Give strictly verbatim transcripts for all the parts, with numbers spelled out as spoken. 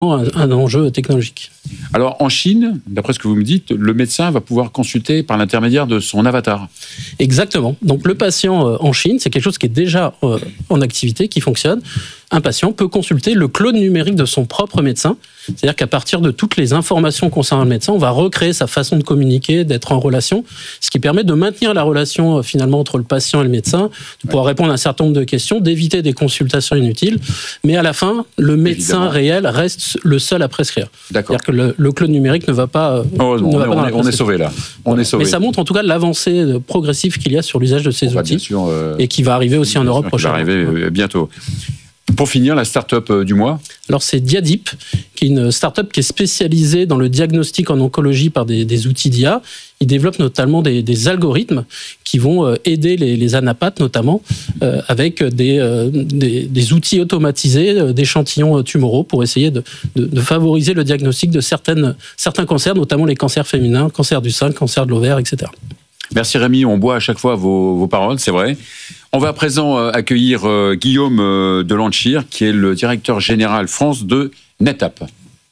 un, un enjeu technologique. Alors, en Chine, d'après ce que vous me dites, le médecin va pouvoir consulter par l'intermédiaire de son avatar. Exactement. Donc, le patient euh, en Chine, c'est quelque chose qui est déjà euh, en activité, qui fonctionne. Un patient peut consulter le clone numérique de son propre médecin. C'est-à-dire qu'à partir de toutes les informations concernant le médecin, on va recréer sa façon de communiquer, d'être en relation, ce qui permet de maintenir la relation euh, finalement entre le patient et le médecin, de pouvoir ouais. répondre à un certain nombre de questions, d'éviter des consultations inutiles. Mais à la fin, le médecin Évidemment. réel reste le seul à prescrire. D'accord. C'est-à-dire que le, le clone numérique ne va pas. Oh, non, ne va on, pas est, on est sauvé là. On est sauvé. Mais ça montre en tout cas l'avancée progressive qu'il y a sur l'usage de ces on outils sûr, euh, et qui va arriver aussi en Europe prochainement. Qui va arriver bientôt. Pour finir, la start-up du mois. Alors c'est Diadip, qui est une start-up qui est spécialisée dans le diagnostic en oncologie par des, des outils d'I A. Ils développent notamment des, des algorithmes qui vont aider les, les anapathes, notamment, euh, avec des, euh, des, des outils automatisés euh, d'échantillons tumoraux pour essayer de, de, de favoriser le diagnostic de certaines, certains cancers, notamment les cancers féminins, cancer du sein, cancer de l'ovaire, et cetera. Merci Rémi, on boit à chaque fois vos, vos paroles, c'est vrai. On va à présent accueillir Guillaume de Lanchir, qui est le directeur général France de NetApp.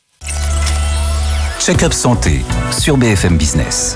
Check-up santé sur B F M Business.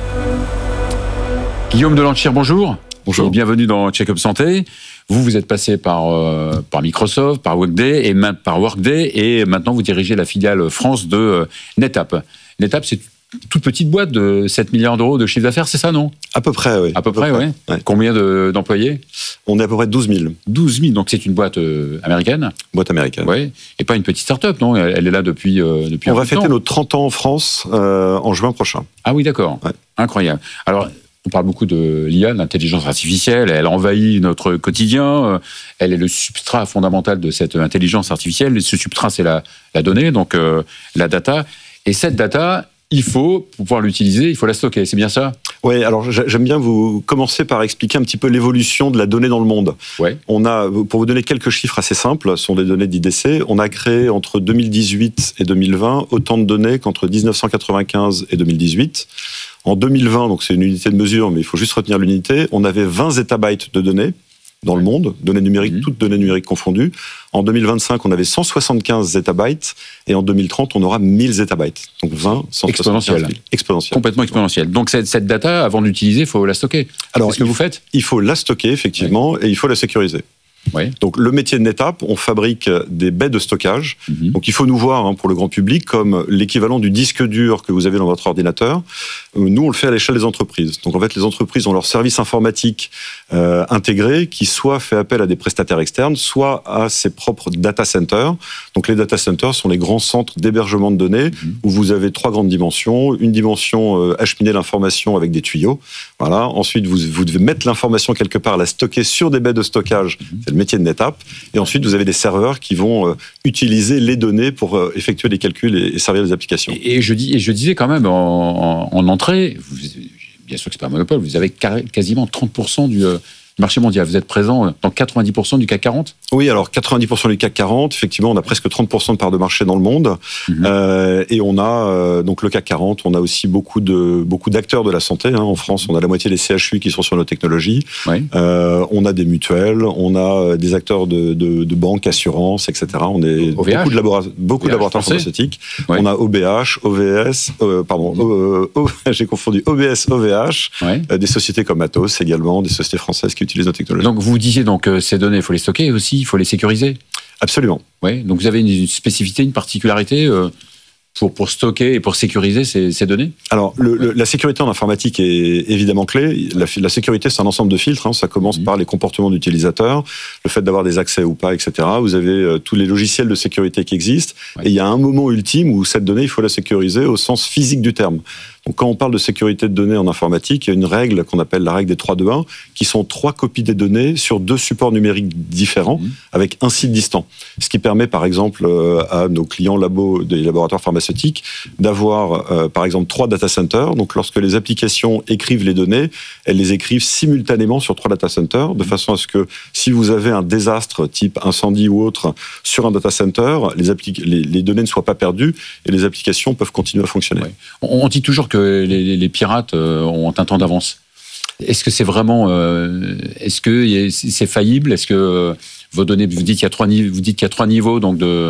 Guillaume de Lanchir, bonjour. Bonjour. Et bienvenue dans Check-up santé. Vous, vous êtes passé par, euh, par Microsoft, par Workday, et par Workday, et maintenant vous dirigez la filiale France de euh, NetApp. NetApp, c'est toute petite boîte de sept milliards d'euros de chiffre d'affaires, c'est ça, non ? À peu près, oui. À peu, à peu près, oui. Ouais. Combien de, d'employés ? On est à peu près douze mille. douze mille, donc c'est une boîte euh, américaine ? Boîte américaine. Oui, et pas une petite start-up, non ? Elle, elle est là depuis, euh, depuis On un va fêter temps. nos trente ans en France euh, en juin prochain. Ah oui, d'accord. Ouais. Incroyable. Alors, on parle beaucoup de l'I A, de l'intelligence artificielle, elle envahit notre quotidien, elle est le substrat fondamental de cette intelligence artificielle, et ce substrat, c'est la, la donnée, donc euh, la data, et cette data, il faut, pour pouvoir l'utiliser, il faut la stocker, c'est bien ça ? Oui, alors j'aime bien vous commencer par expliquer un petit peu l'évolution de la donnée dans le monde. Ouais. On a, pour vous donner quelques chiffres assez simples, ce sont des données d'I D C, on a créé entre deux mille dix-huit et deux mille vingt autant de données qu'entre dix-neuf cent quatre-vingt-quinze et deux mille dix-huit. En deux mille vingt, donc c'est une unité de mesure, mais il faut juste retenir l'unité, on avait vingt zétabytes de données dans le monde, données numériques, mmh. toutes données numériques confondues. En deux mille vingt-cinq, on avait cent soixante-quinze zétabytes, et en deux mille trente, on aura mille zétabytes. Donc vingt, cent exponentiel. Exponentiel. Complètement exponentiel. Donc cette, cette data, avant de l'utiliser, il faut la stocker. Alors, c'est ce que vous faites ? Il faut la stocker, effectivement, oui. et il faut la sécuriser. Oui. Donc le métier de NetApp, on fabrique des baies de stockage. Mmh. Donc il faut nous voir hein, pour le grand public comme l'équivalent du disque dur que vous avez dans votre ordinateur. Nous, on le fait à l'échelle des entreprises. Donc en fait, les entreprises ont leur service informatique euh, intégré qui soit fait appel à des prestataires externes, soit à ses propres data centers. Donc les data centers sont les grands centres d'hébergement de données mmh. où vous avez trois grandes dimensions. Une dimension euh, acheminer l'information avec des tuyaux. Voilà. Ensuite, vous, vous devez mettre l'information quelque part, la stocker sur des baies de stockage. Mmh. C'est le métier de NetApp. Et ensuite, vous avez des serveurs qui vont euh, utiliser les données pour euh, effectuer des calculs et, et servir les applications. Et, et, je dis, et je disais quand même en, en, en entrée, vous, bien sûr que c'est pas un monopole, vous avez quasiment trente pour cent du, euh, du marché mondial. Vous êtes présent dans quatre-vingt-dix pour cent du C A C quarante ? Oui, alors quatre-vingt-dix pour cent du C A C quarante, effectivement, on a presque trente pour cent de part de marché dans le monde. Mmh. Euh, et on a, euh, donc le C A C quarante, on a aussi beaucoup, de, beaucoup d'acteurs de la santé. Hein. En France, on a la moitié des C H U qui sont sur nos technologies. Oui. Euh, on a des mutuelles, on a des acteurs de, de, de banques, assurances, et cetera. On est O V H. beaucoup de, labora- beaucoup de laboratoires pharmaceutiques. Oui. On a O B H, O V S, euh, pardon, euh, o, j'ai confondu O B S, O V H, oui. euh, des sociétés comme Atos également, des sociétés françaises qui utilisent nos technologies. Donc vous disiez donc euh, ces données, il faut les stocker aussi, il faut les sécuriser. Absolument. Oui. Donc vous avez une spécificité, une particularité euh, pour, pour stocker et pour sécuriser ces, ces données ? Alors, le, le, la sécurité en informatique est évidemment clé. La, la sécurité, c'est un ensemble de filtres. Hein. Ça commence mmh. par les comportements d'utilisateurs, le fait d'avoir des accès ou pas, et cetera. Vous avez euh, tous les logiciels de sécurité qui existent. Ouais. Et il y a un moment ultime où cette donnée, il faut la sécuriser au sens physique du terme. Donc, quand on parle de sécurité de données en informatique, il y a une règle qu'on appelle la règle des trois deux un, qui sont trois copies des données sur deux supports numériques différents, mmh. avec un site distant. Ce qui permet, par exemple, à nos clients labos des laboratoires pharmaceutiques d'avoir, euh, par exemple, trois data centers. Donc, lorsque les applications écrivent les données, elles les écrivent simultanément sur trois data centers, de façon à ce que si vous avez un désastre type incendie ou autre sur un data center, les, appli- les, les données ne soient pas perdues et les applications peuvent continuer à fonctionner. Ouais. On dit toujours que les, les pirates ont un temps d'avance. Est-ce que c'est vraiment, euh, est-ce que c'est faillible ? Est-ce que vos données, vous dites qu'il y a trois, vous dites qu'il y a trois niveaux donc de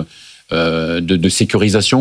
euh, de, de sécurisation